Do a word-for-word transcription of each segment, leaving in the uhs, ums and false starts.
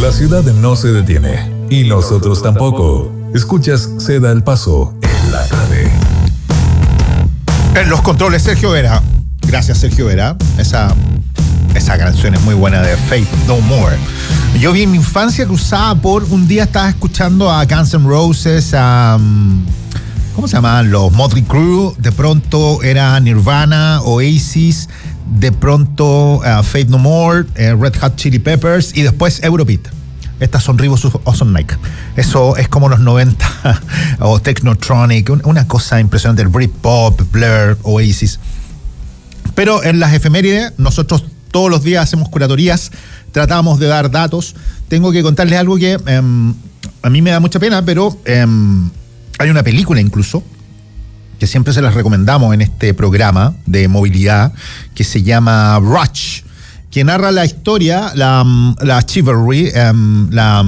La ciudad no se detiene y nosotros tampoco. Escuchas Se da el paso en la tarde. En los controles, Sergio Vera. Gracias, Sergio Vera. Esa, esa canción es muy buena, de Faith No More. Yo vi en mi infancia cruzada por... Un día estaba escuchando a Guns N' Roses, a... ¿Cómo se llamaban? Los Motley Crue. De pronto era Nirvana, Oasis. De pronto uh, Faith No More, uh, Red Hot Chili Peppers. Y después Eurobeat. Estas son Rivers of Sonic. Eso es como los noventa. O Technotronic. Una cosa impresionante. El Britpop, Blur, Oasis. Pero en las efemérides, nosotros todos los días hacemos curadorías, tratamos de dar datos. Tengo que contarles algo que um, a mí me da mucha pena, pero um, hay una película incluso, que siempre se las recomendamos en este programa de movilidad, que se llama Rush, que narra la historia, la, la chivalry, um, la,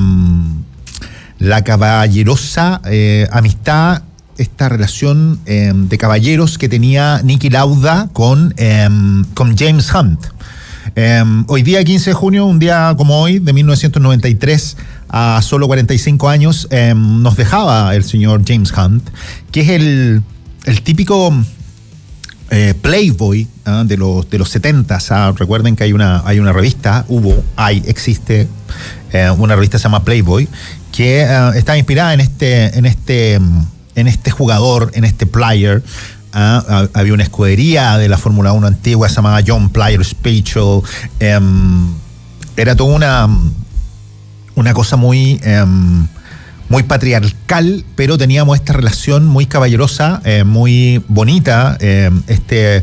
la caballerosa eh, amistad, esta relación eh, de caballeros que tenía Niki Lauda con, eh, con James Hunt. Eh, hoy día, quince de junio, un día como hoy, de mil novecientos noventa y tres, a solo cuarenta y cinco años, eh, nos dejaba el señor James Hunt, que es el, el típico eh, playboy ¿eh? de los de los setentas. ¿eh? Recuerden que hay una, hay una revista, hubo, hay, existe eh, una revista que se llama Playboy, que eh, está inspirada en este... En este en este jugador, en este player. Uh, había una escudería de la Fórmula uno antigua, se llamaba John Player Special. Um, era toda una, una cosa muy, um, muy patriarcal, pero teníamos esta relación muy caballerosa, eh, muy bonita, eh, este...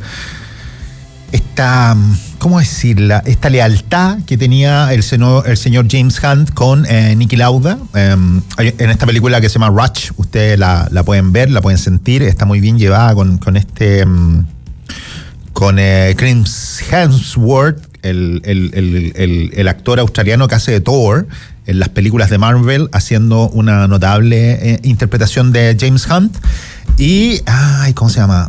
esta, ¿cómo decirla? Esta lealtad que tenía el señor, el señor James Hunt con eh, Niki Lauda. Eh, en esta película que se llama Rush, ustedes la, la pueden ver, la pueden sentir, está muy bien llevada con, con este, um, con eh, Chris Hemsworth, el, el, el, el, el actor australiano que hace de Thor en las películas de Marvel, haciendo una notable eh, interpretación de James Hunt. Y, ay, ¿cómo se llama?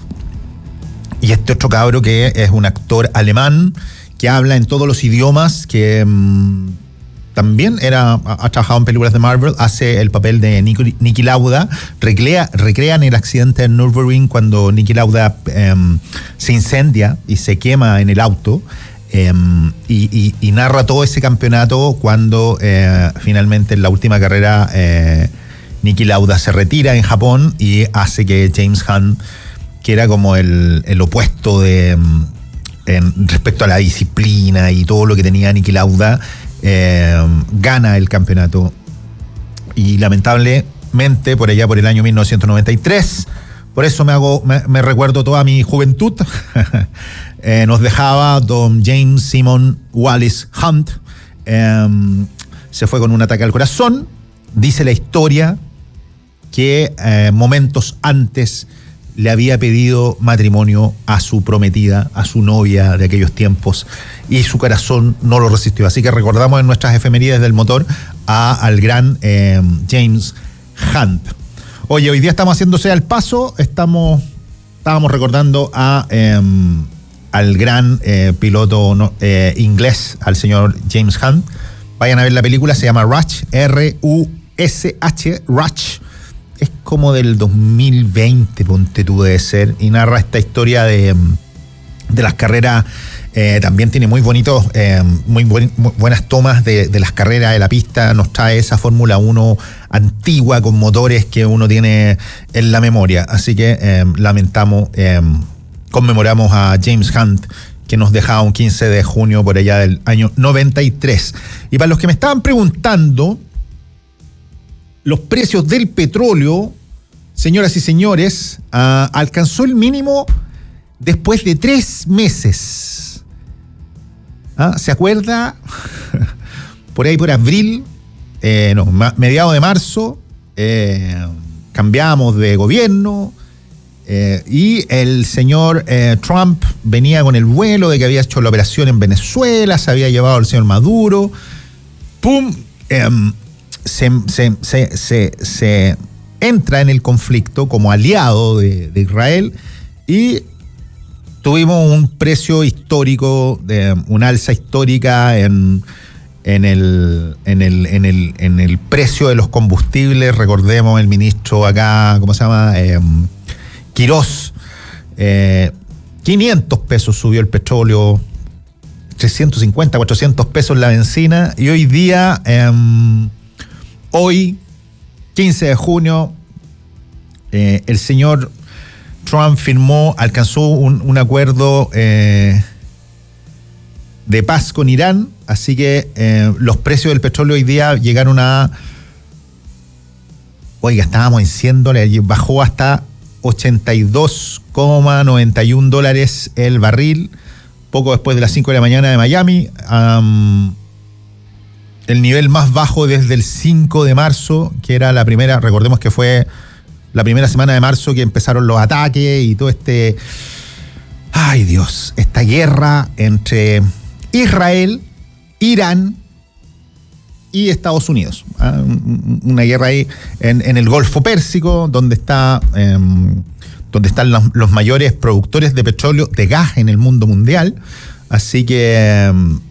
Y este otro cabro que es un actor alemán que habla en todos los idiomas, que mmm, también era, ha, ha trabajado en películas de Marvel, hace el papel de Niki, Niki Lauda. Recrea, recrean el accidente en Nürburgring cuando Niki Lauda eh, se incendia y se quema en el auto. Eh, y, y, y narra todo ese campeonato cuando eh, finalmente en la última carrera eh, Niki Lauda se retira en Japón y hace que James Hunt, que era como el, el opuesto de en, respecto a la disciplina y todo lo que tenía Niki Lauda, eh, gana el campeonato. Y lamentablemente, por allá por el año mil novecientos noventa y tres, por eso me hago, me, me recuerdo toda mi juventud, eh, nos dejaba don James Simon Wallace Hunt. Eh, se fue con un ataque al corazón. Dice la historia que eh, momentos antes le había pedido matrimonio a su prometida, a su novia de aquellos tiempos, y su corazón no lo resistió. Así que recordamos en nuestras efemérides del motor a, al gran eh, James Hunt. Oye, hoy día estamos haciéndose al paso, estamos, estábamos recordando a, eh, al gran eh, piloto no, eh, inglés, al señor James Hunt. Vayan a ver la película, se llama Rush, R U S H, Rush. Es como del dos mil veinte, ponte tú, debe ser, y narra esta historia de, de las carreras. Eh, también tiene muy bonitos, eh, muy, buen, muy buenas tomas de, de las carreras de la pista. Nos trae esa Fórmula uno antigua con motores que uno tiene en la memoria. Así que eh, lamentamos, eh, conmemoramos a James Hunt, que nos dejaba un quince de junio por allá del año noventa y tres. Y para los que me estaban preguntando, los precios del petróleo, señoras y señores, uh, alcanzó el mínimo después de tres meses. ¿Ah? ¿Se acuerda? Por ahí por abril, eh, no, mediados de marzo, eh, cambiamos de gobierno eh, y el señor eh, Trump venía con el vuelo de que había hecho la operación en Venezuela, se había llevado al señor Maduro. ¡Pum! Eh, Se, se, se, se, se entra en el conflicto como aliado de, de Israel y tuvimos un precio histórico, de, una alza histórica en, en el, en el, en el, en el precio de los combustibles. Recordemos el ministro acá, ¿cómo se llama? Eh, Quirós. Eh, quinientos pesos subió el petróleo, trescientos cincuenta, cuatrocientos pesos la benzina, y hoy día, eh, hoy, quince de junio, eh, el señor Trump firmó, alcanzó un, un acuerdo eh, de paz con Irán, así que eh, los precios del petróleo hoy día llegaron a, oiga, estábamos en cien dólares, bajó hasta ochenta y dos coma noventa y uno dólares el barril, poco después de las cinco de la mañana de Miami, um, el nivel más bajo desde el cinco de marzo, que era la primera, recordemos que fue la primera semana de marzo que empezaron los ataques y todo este, ay Dios, esta guerra entre Israel, Irán y Estados Unidos. ¿Ah? Una guerra ahí en, en el Golfo Pérsico, donde está eh, donde están los, los mayores productores de petróleo, de gas en el mundo mundial. Así que eh,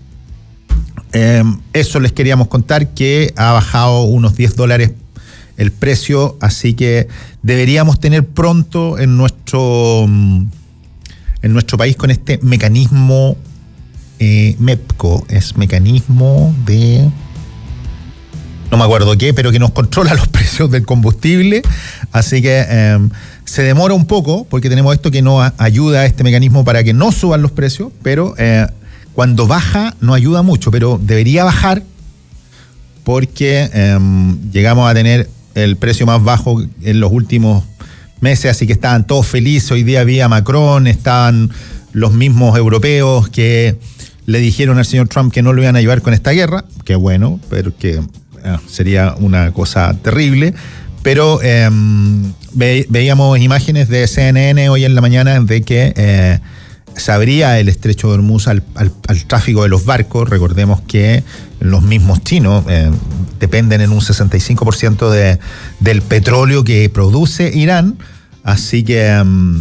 eh, eso les queríamos contar, que ha bajado unos diez dólares el precio, así que deberíamos tener pronto en nuestro en nuestro país con este mecanismo eh, MEPCO, es mecanismo de, no me acuerdo qué, pero que nos controla los precios del combustible, así que eh, se demora un poco porque tenemos esto que nos ayuda a este mecanismo para que no suban los precios, pero eh, cuando baja no ayuda mucho, pero debería bajar porque eh, llegamos a tener el precio más bajo en los últimos meses, así que estaban todos felices. Hoy día había Macron, estaban los mismos europeos que le dijeron al señor Trump que no lo iban a ayudar con esta guerra, que bueno, pero que eh, sería una cosa terrible. Pero eh, ve, veíamos imágenes de C N N hoy en la mañana de que eh, se abría el estrecho de Hormuz al, al, al tráfico de los barcos. Recordemos que los mismos chinos eh, dependen en un sesenta y cinco por ciento de, del petróleo que produce Irán, así que um,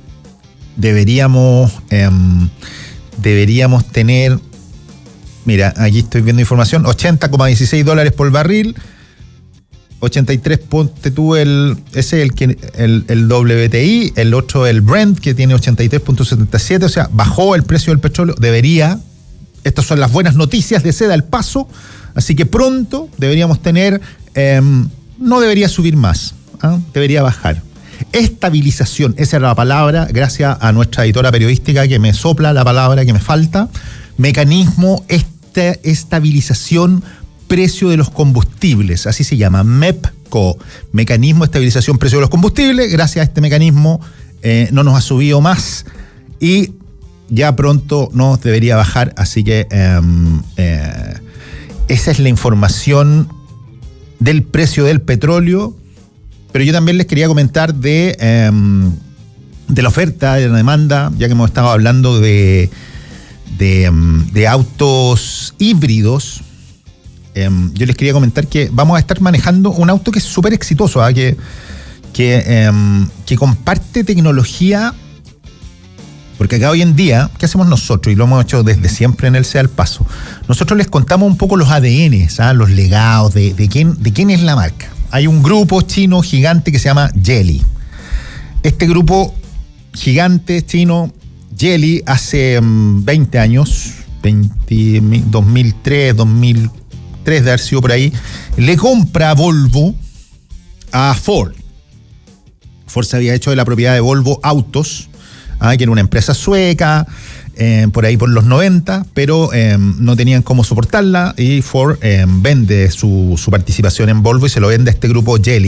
deberíamos um, deberíamos tener, mira, aquí estoy viendo información, ochenta coma dieciséis dólares por barril, ochenta y tres, ponte tú, el, ese es el, que, el, el W T I, el otro el Brent, que tiene ochenta y tres punto setenta y siete, o sea, bajó el precio del petróleo, debería, estas son las buenas noticias de Seda El Paso, así que pronto deberíamos tener, eh, no debería subir más, ¿eh? Debería bajar. Estabilización, esa era la palabra, gracias a nuestra editora periodística que me sopla la palabra que me falta, mecanismo, esta estabilización, precio de los combustibles, así se llama, MEPCO, mecanismo de estabilización precio de los combustibles. Gracias a este mecanismo eh, no nos ha subido más y ya pronto nos debería bajar, así que eh, eh, esa es la información del precio del petróleo. Pero yo también les quería comentar de, eh, de la oferta, de la demanda, ya que hemos estado hablando de, de, de autos híbridos. Eh, yo les quería comentar que vamos a estar manejando un auto que es súper exitoso, ¿eh? que, que, eh, que comparte tecnología, porque acá hoy en día, ¿qué hacemos nosotros? Y lo hemos hecho desde siempre en el Sea El Paso. Nosotros les contamos un poco los A D Ns, ¿eh? los legados, de, de, quién, de quién es la marca. Hay un grupo chino gigante que se llama Geely. Este grupo gigante chino, Geely, hace um, veinte años, veinte, dos mil tres, dos mil tres de haber sido por ahí, le compra a Volvo a Ford. Ford se había hecho de la propiedad de Volvo Autos, ¿ah? que era una empresa sueca, eh, por ahí por los noventa, pero eh, no tenían cómo soportarla y Ford eh, vende su, su participación en Volvo y se lo vende a este grupo Geely.